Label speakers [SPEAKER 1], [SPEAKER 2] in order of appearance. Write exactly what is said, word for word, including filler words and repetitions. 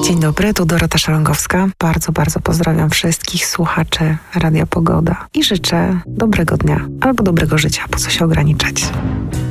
[SPEAKER 1] Dzień dobry, tu Dorota Szalongowska. Bardzo, bardzo pozdrawiam wszystkich słuchaczy Radia Pogoda i życzę dobrego dnia albo dobrego życia, po co się ograniczać.